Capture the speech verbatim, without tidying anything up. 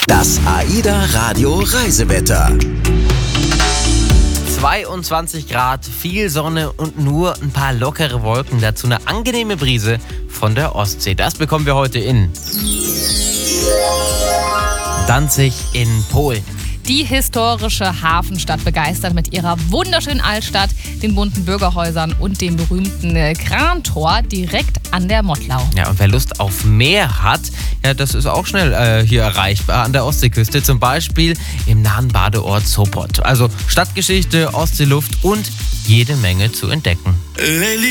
Das AIDA Radio Reisewetter. zweiundzwanzig Grad, viel Sonne und nur ein paar lockere Wolken. Dazu eine angenehme Brise von der Ostsee. Das bekommen wir heute in Danzig in Polen. Die historische Hafenstadt begeistert mit ihrer wunderschönen Altstadt, den bunten Bürgerhäusern und dem berühmten Krantor direkt an der Mottlau. Ja, und wer Lust auf Meer hat, ja, das ist auch schnell äh, hier erreichbar an der Ostseeküste. Zum Beispiel im nahen Badeort Sopot. Also Stadtgeschichte, Ostseeluft und jede Menge zu entdecken.